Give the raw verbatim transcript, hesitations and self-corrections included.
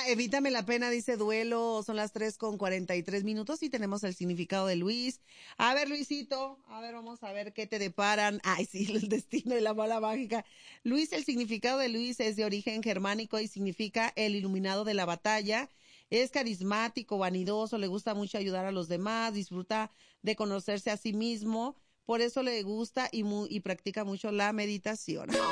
Evítame la pena, dice Duelo, son las tres con cuarenta y tres minutos y tenemos el significado de Luis. A ver, Luisito, a ver, vamos a ver qué te deparan. Ay, sí, el destino y la bola mágica. Luis, el significado de Luis es de origen germánico y significa el iluminado de la batalla. Es carismático, vanidoso, le gusta mucho ayudar a los demás, disfruta de conocerse a sí mismo, por eso le gusta y, mu y practica mucho la meditación.